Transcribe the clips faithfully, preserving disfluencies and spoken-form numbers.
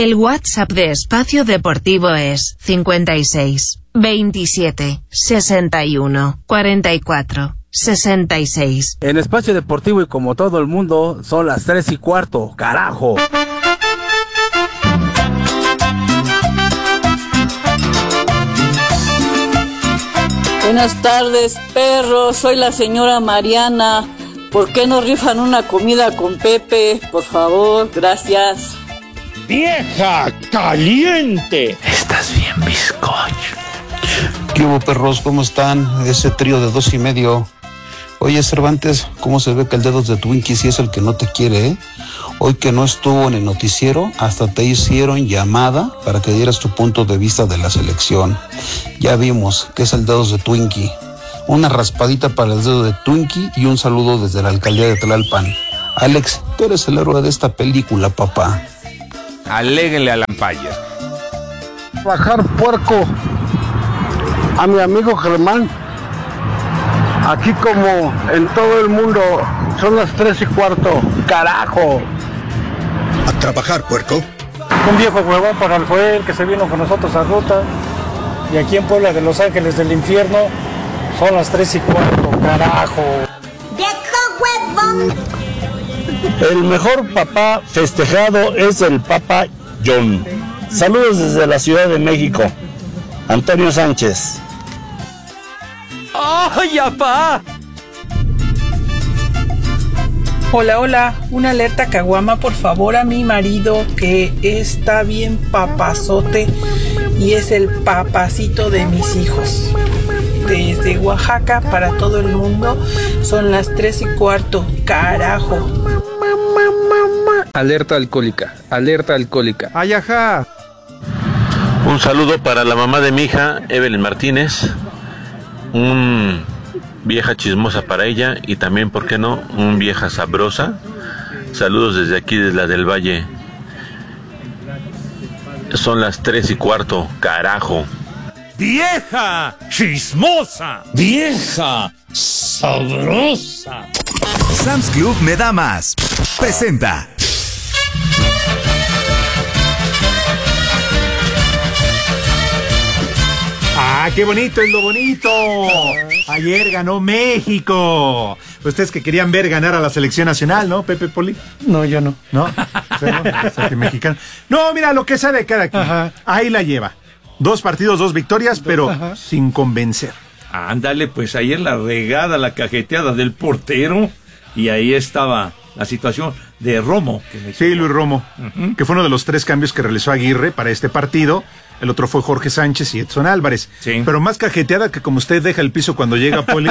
El WhatsApp de Espacio Deportivo es cincuenta y seis, veintisiete, sesenta y uno, cuarenta y cuatro, sesenta y seis. En Espacio Deportivo y como todo el mundo, son las tres y cuarto, carajo. Buenas tardes, perros. Soy la señora Mariana. ¿Por qué no rifan una comida con Pepe? Por favor, gracias. ¡Vieja caliente! Estás bien, bizcocho. ¿Qué hubo, perros? ¿Cómo están? Ese trío de dos y medio. Oye, Cervantes, ¿cómo se ve que el dedos de Twinkie sí es el que no te quiere, eh? Hoy que no estuvo en el noticiero, hasta te hicieron llamada para que dieras tu punto de vista de la selección. Ya vimos que es el dedos de Twinkie. Una raspadita para el dedo de Twinkie y un saludo desde la alcaldía de Tlalpan. Alex, tú eres el héroe de esta película, papá. Aléguenle a Lampaya. Bajar puerco a mi amigo Germán. Aquí como en todo el mundo son las tres y cuarto, carajo. A trabajar, puerco. Un viejo huevón para el Joel que se vino con nosotros a ruta. Y aquí en Puebla de Los Ángeles del Infierno son las tres y cuarto, carajo. ¡Viejo huevón! El mejor papá festejado es el Papa John. Saludos desde la Ciudad de México. Antonio Sánchez. ¡Ay, apá! Hola, hola, una alerta caguama por favor a mi marido que está bien papazote y es el papacito de mis hijos. Desde Oaxaca para todo el mundo son las tres y cuarto, carajo. Alerta alcohólica, alerta alcohólica. ¡Ay, ajá! Un saludo para la mamá de mi hija, Evelyn Martínez. Un vieja chismosa para ella y también, ¿por qué no?, un vieja sabrosa. Saludos desde aquí, desde la del Valle. Son las tres y cuarto, carajo. ¡Vieja chismosa! ¡Vieja sabrosa! Sam's Club me da más. Presenta. ¡Ah, qué bonito es lo bonito! Ayer ganó México. Ustedes que querían ver ganar a la selección nacional, ¿no, Pepe Poli? No, yo no. ¿No? O sea, no, o sea, que mexicano. No, mira, lo que sabe cada quien. Ajá. Ahí la lleva. Dos partidos, dos victorias, pero ajá, sin convencer. Ándale, pues ayer la regada, la cajeteada del portero. Y ahí estaba la situación de Romo. Que sí, Luis Romo, uh-huh, que fue uno de los tres cambios que realizó Aguirre para este partido. El otro fue Jorge Sánchez y Edson Álvarez. Sí. Pero más cajeteada que como usted deja el piso cuando llega, Poli.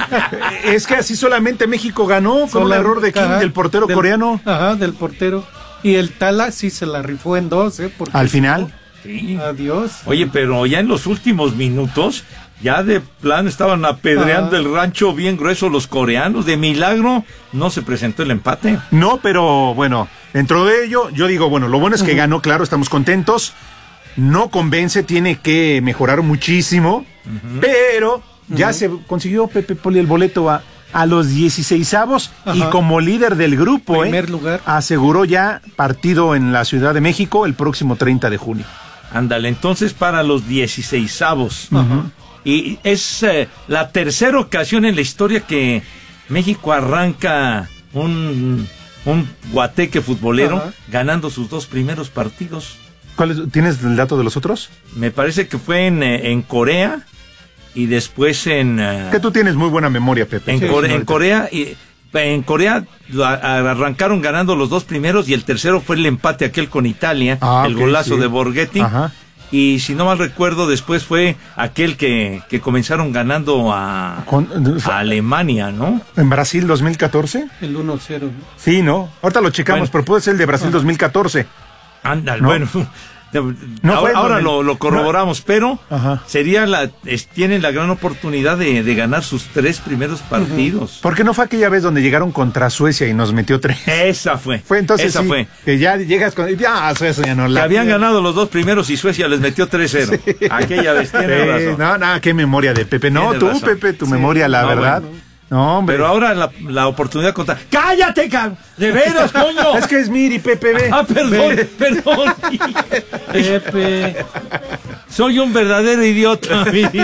Es que así solamente México ganó con Sola, un error de King, del portero del, coreano. Ajá, del portero. Y el Tala sí se la rifó en dos, ¿eh? Porque al final. Sí. Adiós. Oye, pero ya en los últimos minutos, ya de plan estaban apedreando Ajá. el rancho bien grueso los coreanos. De milagro no se presentó el empate. No, pero bueno, dentro de ello, yo digo, bueno, lo bueno es que uh-huh. ganó, claro, estamos contentos. No convence, tiene que mejorar muchísimo, uh-huh. pero ya uh-huh. se consiguió, Pepe Poli, el boleto a, a los dieciseisavos y como líder del grupo, primer eh, lugar. aseguró ya partido en la Ciudad de México el próximo treinta de junio. Ándale, entonces para los dieciseisavos. Uh-huh. Y es eh, la tercera ocasión en la historia que México arranca un, un guateque futbolero uh-huh. ganando sus dos primeros partidos. ¿Cuál, ¿Tienes el dato de los otros? Me parece que fue en, en Corea y después en... Uh, que tú tienes muy buena memoria, Pepe. En, sí, Core, en Corea y en Corea arrancaron ganando los dos primeros y el tercero fue el empate aquel con Italia, ah, el okay, golazo sí. de Borghetti. Ajá. Y si no mal recuerdo, después fue aquel que, que comenzaron ganando a, con, a Alemania, ¿no? ¿En Brasil dos mil catorce? El uno cero. Sí, ¿no? Ahorita lo checamos, bueno, pero puede ser el de Brasil ajá. dos mil catorce. Ándale, ¿no? Bueno, no ahora, ahora lo, lo corroboramos, no. pero Ajá. sería la es, tienen la gran oportunidad de, de ganar sus tres primeros partidos. Uh-huh. ¿Por qué no fue aquella vez donde llegaron contra Suecia y nos metió tres? Esa fue. Fue entonces Esa sí, fue. Que ya llegas con ya Suecia ya no la. Que habían ganado los dos primeros y Suecia les metió tres cero. Sí. Aquella vez tiene eh, razón. No, no, qué memoria de Pepe. No, Tienes tú, razón. Pepe, tu sí. memoria, la no, verdad. Bueno. No, hombre. Pero ahora la, la oportunidad contra... ¡Cállate, cabrón! ¡De veras, coño! Es que es Miri, Pepe, ve. Ah, perdón, perdón. Pepe. Soy un verdadero idiota, Miri.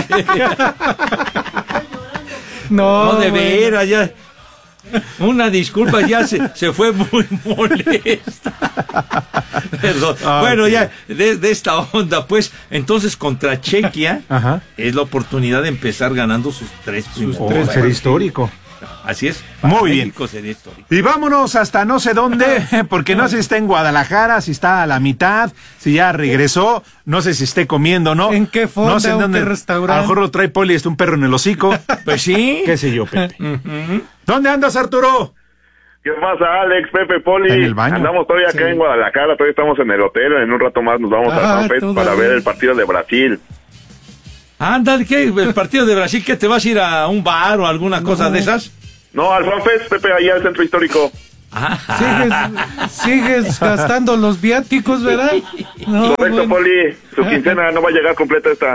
No, no, de bueno. veras, ya... Una disculpa, ya se, se fue muy molesta. Perdón. Ay, bueno, sí. ya, de, de esta onda, pues, entonces contra Chequia Ajá. es la oportunidad de empezar ganando sus tres Sus primeros. tres, sería histórico. Así es. Muy bien. México sería histórico. Y vámonos hasta no sé dónde, porque no sé si está en Guadalajara, si está a la mitad, si ya regresó, no sé si esté comiendo o no. ¿En qué fonda no sé en o dónde, qué restaurante? A lo mejor lo trae Poli, está un perro en el hocico. Pues sí. ¿Qué sé yo, Pepe? Uh-huh. ¿Dónde andas, Arturo? ¿Qué pasa, Alex, Pepe, Poli? En el baño. Andamos todavía acá Sí. en Guadalajara, todavía estamos en el hotel, en un rato más nos vamos Ah, a FanFest para ver el partido de Brasil. Ándale, ¿qué? ¿El partido de Brasil? ¿Qué te vas a ir a un bar o alguna cosa de esas? No, al FanFest, Pepe, allá al centro histórico. Sigues, sigues gastando los viáticos, ¿verdad? No, Correcto, bueno. Poli, su quincena no va a llegar completa esta.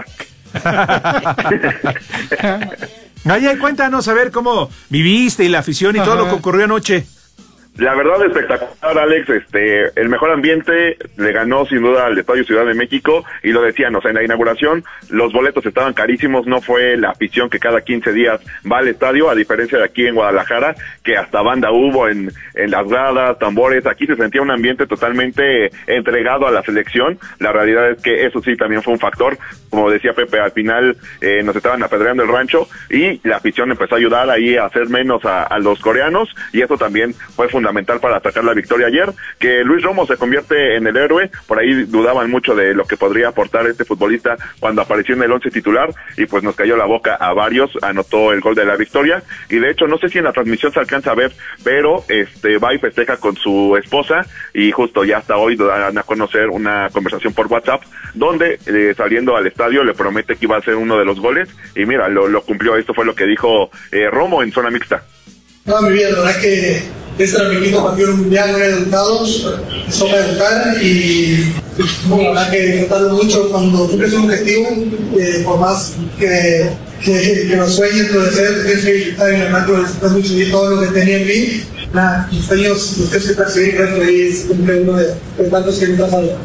Ay, cuéntanos a ver cómo viviste y la afición y todo Ajá. lo que ocurrió anoche. La verdad, espectacular, Alex. Este, el mejor ambiente le ganó sin duda al Estadio Ciudad de México, y lo decían, o sea, en la inauguración los boletos estaban carísimos, no fue la afición que cada quince días va al estadio, a diferencia de aquí en Guadalajara, que hasta banda hubo en, en las gradas, tambores. Aquí se sentía un ambiente totalmente entregado a la selección. La realidad es que eso sí también fue un factor. Como decía Pepe, al final eh, nos estaban apedreando el rancho, y la afición empezó a ayudar ahí a hacer menos a, a los coreanos, y eso también fue fundamental para sacar la victoria ayer. Que Luis Romo se convierte en el héroe, por ahí dudaban mucho de lo que podría aportar este futbolista cuando apareció en el once titular, y pues nos cayó la boca a varios, anotó el gol de la victoria, y de hecho no sé si en la transmisión se alcanza a ver, pero este va y festeja con su esposa, y justo ya hasta hoy dan a conocer una conversación por WhatsApp, donde eh, saliendo al estadio le promete que iba a hacer uno de los goles, y mira, lo, lo cumplió. Esto fue lo que dijo eh, Romo en zona mixta. Toda mi vida, la verdad es que este era mi quinto partido mundial, muy educados, eso me educar, y bueno, la verdad que disfrutando mucho cuando cumples un objetivo, eh, por más que, que, que lo sueñes, lo desees, tienes que disfrutar, y la verdad que lo disfruté mucho, y todo lo que tenía en mí, nada, mis sueños los tienes que perseguir, creo que ahí se cumple uno de, de tantos que nunca salgo.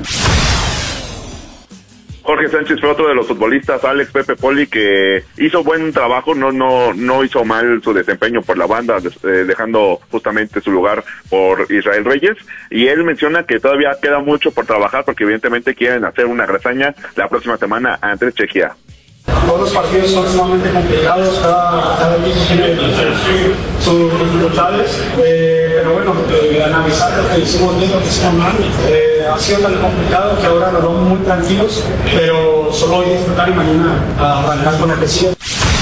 Jorge Sánchez fue otro de los futbolistas, Alex, Pepe, Poli, que hizo buen trabajo, no no no hizo mal su desempeño por la banda, eh, dejando justamente su lugar por Israel Reyes, y él menciona que todavía queda mucho por trabajar, porque evidentemente quieren hacer una hazaña la próxima semana ante Chequia. Todos los partidos son sumamente complicados, cada, cada equipo tiene sus dificultades, eh, pero bueno, eh, analizar lo que hicimos bien, lo que hicimos mal, eh, ha sido tan complicado que ahora nos vamos muy tranquilos, pero solo hoy disfrutar y mañana arrancar con el que sigue.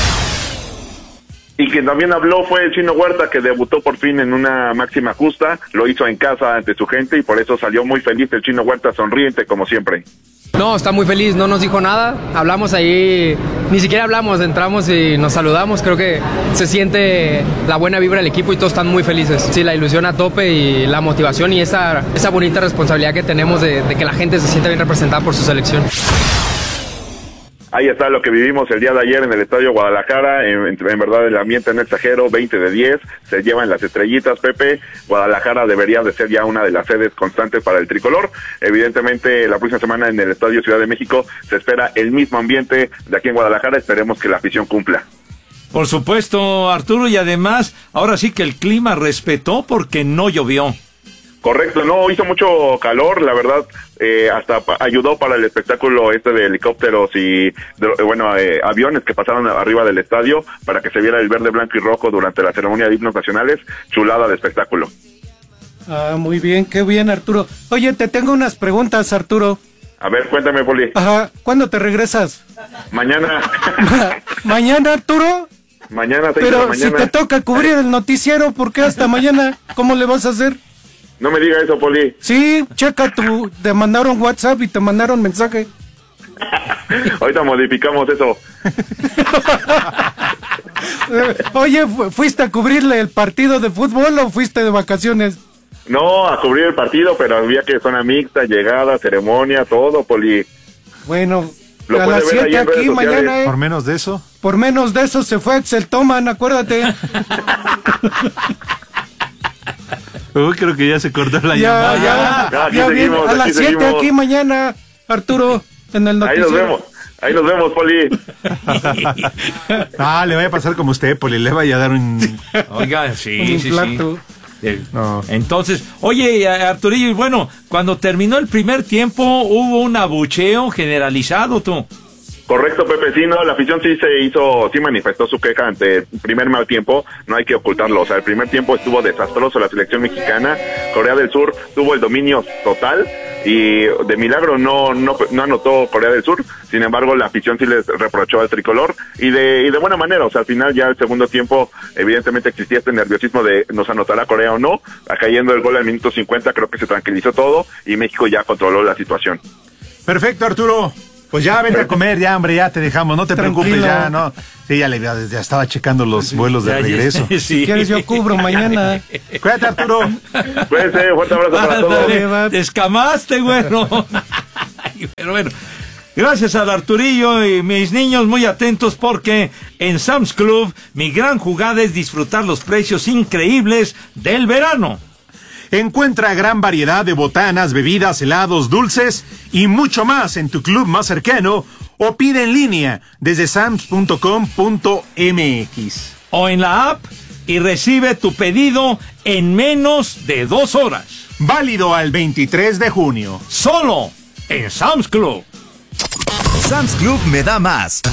Y quien también habló fue el Chino Huerta, que debutó por fin en una máxima justa, lo hizo en casa ante su gente, y por eso salió muy feliz el Chino Huerta, sonriente como siempre. No, está muy feliz, no nos dijo nada, hablamos ahí, ni siquiera hablamos, entramos y nos saludamos, creo que se siente la buena vibra del equipo y todos están muy felices. Sí, la ilusión a tope y la motivación y esa, esa bonita responsabilidad que tenemos de, de que la gente se sienta bien representada por su selección. Ahí está lo que vivimos el día de ayer en el Estadio Guadalajara, en, en verdad el ambiente no exagero, veinte de diez, se llevan las estrellitas, Pepe. Guadalajara debería de ser ya una de las sedes constantes para el tricolor. Evidentemente la próxima semana en el Estadio Ciudad de México se espera el mismo ambiente de aquí en Guadalajara, esperemos que la afición cumpla. Por supuesto, Arturo, y además, ahora sí que el clima respetó porque no llovió. Correcto, no, hizo mucho calor, la verdad, eh, hasta pa- ayudó para el espectáculo este de helicópteros y, de, bueno, eh, aviones que pasaron arriba del estadio para que se viera el verde, blanco y rojo durante la ceremonia de himnos nacionales. Chulada de espectáculo. Ah, muy bien, qué bien, Arturo. Oye, te tengo unas preguntas, Arturo. A ver, cuéntame, Poli. Ajá, ¿cuándo te regresas? Mañana. ¿Mañana, Arturo? Mañana, seis de la Pero mañana. si te toca cubrir el noticiero, ¿por qué hasta mañana? ¿Cómo le vas a hacer? No me diga eso, Poli. Sí, checa tu... Te mandaron WhatsApp y te mandaron mensaje. Ahorita modificamos eso. Eh, Oye, fu- ¿fuiste a cubrirle el partido de fútbol o fuiste de vacaciones? No, a cubrir el partido, pero había que zona mixta, llegada, ceremonia, todo, Poli. Bueno, Lo a las siete aquí mañana, eh. Por menos de eso. Por menos de eso se fue Axel Toman, acuérdate. Uy, creo que ya se cortó la ya, llamada. Ya, ya, ya viene a las siete aquí mañana, Arturo, en el noticiero. Ahí nos vemos. Ahí nos vemos, Poli. Ah, le vaya a pasar como usted, Poli, le vaya a dar un... Oiga, sí, un sí, plato. sí. No. Entonces, oye, Arturillo, y bueno, cuando terminó el primer tiempo, hubo un abucheo generalizado, tú. Correcto, Pepe, sí, no, la afición sí se hizo, sí manifestó su queja ante el primer mal tiempo, no hay que ocultarlo, o sea, el primer tiempo estuvo desastroso la selección mexicana, Corea del Sur tuvo el dominio total y de milagro no no no anotó Corea del Sur, sin embargo la afición sí les reprochó al tricolor y de y de buena manera, o sea, al final ya el segundo tiempo evidentemente existía este nerviosismo de nos anotará Corea o no, cayendo el gol al minuto cincuenta creo que se tranquilizó todo y México ya controló la situación. Perfecto, Arturo. Pues ya vente a comer, ya hombre, ya te dejamos, no te Tranquilo. preocupes, ya no. Sí, ya, le, ya estaba checando los vuelos de regreso. Sí. Si quieres yo cubro mañana. Cuídate, Arturo. Cuídate, fuerte abrazo para todos. Te escamaste, bueno. Pero bueno, gracias al Arturillo y mis niños muy atentos porque en Sam's Club mi gran jugada es disfrutar los precios increíbles del verano. Encuentra gran variedad de botanas, bebidas, helados, dulces y mucho más en tu club más cercano o pide en línea desde sams punto com punto m x. O en la app y recibe tu pedido en menos de dos horas. Válido al veintitrés de junio. Solo en Sam's Club. Sam's Club me da más.